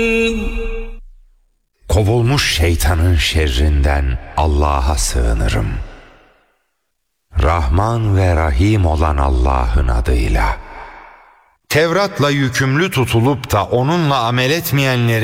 Kovulmuş şeytanın şerrinden Allah'a sığınırım. Rahman ve Rahim olan Allah'ın adıyla. Tevrat'la yükümlü tutulup da onunla amel etmeyenlerin